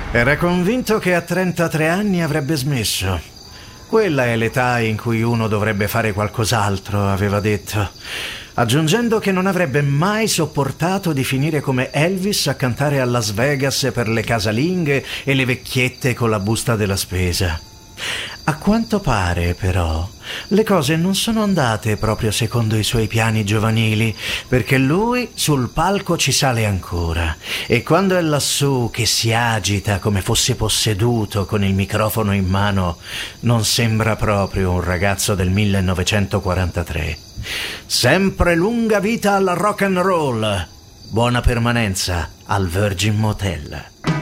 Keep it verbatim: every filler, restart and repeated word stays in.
Era convinto che a trentatré anni avrebbe smesso. Quella è l'età in cui uno dovrebbe fare qualcos'altro, aveva detto, aggiungendo che non avrebbe mai sopportato di finire come Elvis a cantare a Las Vegas per le casalinghe e le vecchiette con la busta della spesa. A quanto pare, però, le cose non sono andate proprio secondo i suoi piani giovanili, perché lui sul palco ci sale ancora e quando è lassù che si agita come fosse posseduto con il microfono in mano, non sembra proprio un ragazzo del millenovecentoquarantatré. Sempre lunga vita al rock and roll, buona permanenza al Virgin Motel.